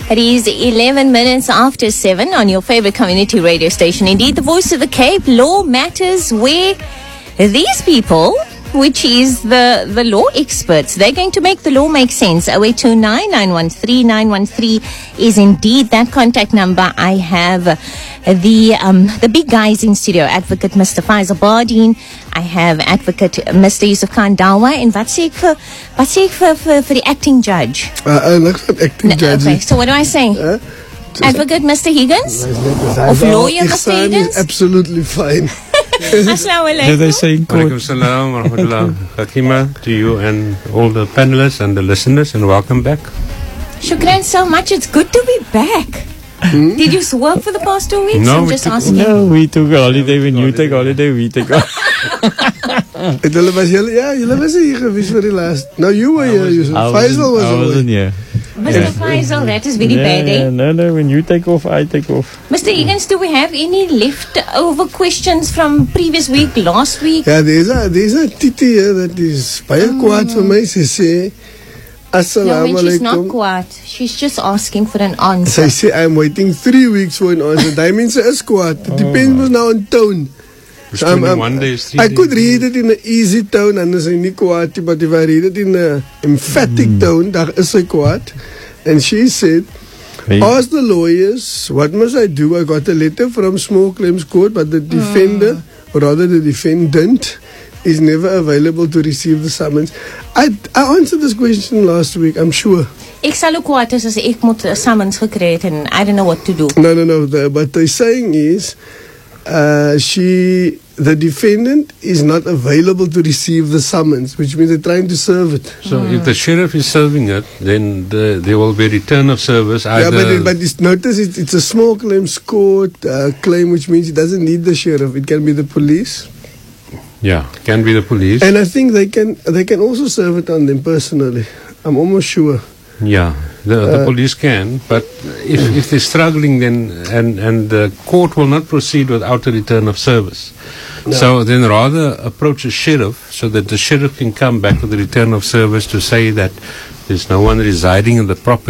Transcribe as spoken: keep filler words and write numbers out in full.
It is eleven minutes after seven on your favorite community radio station. Indeed, the voice of the Cape, Law Matters, where these people, which is the, the law experts, they're going to make the law make sense. oh eight two nine, nine one three, nine one three is indeed that contact number. I have the um, the big guys in studio, Advocate Mister Faisal Bardeen. I have Advocate Mister Yusuf Khan Dawa. And wat sê ek vir, wat sê ek vir, vir, vir the acting judge? Uh, I like that acting No, judge. okay, so what do I say? Huh? Advocate Mister Higgins? Of lawyer Mister Ihsan Higgins? is absolutely fine. Assalamu Did they alaikum. say in court? Walaikum salam wa rahmatullah. Fatima, to you and all the panelists and the listeners, and welcome back. Shukran so much. It's good to be back. Did you work for the past two weeks? No, I'm we just took- asking. No, we took a holiday. When you take holiday, we take a Het hulle was julle, ja, julle was hier geweest vir die last. Nou, you were here, Yusuf. I Faisal was I wasn't away. here. Mister Faisal, that is very bad, eh? No, no, when you take off, I take off. Mister Higgins, do we have any leftover questions from previous week, last week? Ja, there's a, there's a titi here that is baie kwaad vir my. Sy sê, No, Assalamu when she's not alaikum. quiet. She's just asking for an Sy answer. sê, I'm waiting three weeks for an answer. Die mense is kwaad. It depends mos nou on tone. So I'm- I'm- one day is three I days. could read it in an easy tone and is hy nie kwaad nie, but if I read it in an emphatic tone, dan is sy kwaad. And she said, Hey. ask the lawyers, what must I do? I got a letter from Small Claims Court, but the defender, or rather the defendant, is never available to receive the summons. I, I answered this question last week, I'm sure. Ek sal ook kwaad is as ek moet 'n summons gekry het and I don't know what to do. No, no, no. The, what they're saying is, uh, she, the defendant is not available to receive the summons, which means they're trying to serve it. So if the sheriff is serving it, then the, there will be return of service. Yeah, Either but, it, but it's, notice it, it's a small claims court uh, claim, which means it doesn't need the sheriff. It can be the police, yeah, can be the police. and I think they can they can also serve it on them personally. I'm almost sure. Yeah, the, the police can, but if, if they're struggling, then and and the court will not proceed without a return of service. So then rather approach a sheriff so that the sheriff can come back with a return of service to say that there's no one residing in the property.